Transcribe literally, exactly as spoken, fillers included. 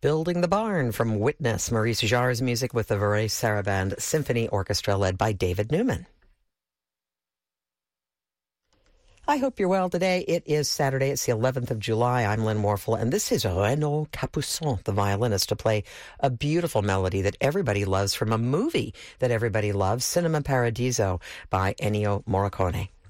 Building the Barn from Witness, Maurice Jarre's music with the Varese Sarabande Symphony Orchestra led by David Newman. I hope you're well today. It is Saturday. It's the eleventh of July. I'm Lynn Warfel, and this is Renaud Capuçon, the violinist, to play a beautiful melody that everybody loves from a movie that everybody loves, Cinema Paradiso by Ennio Morricone.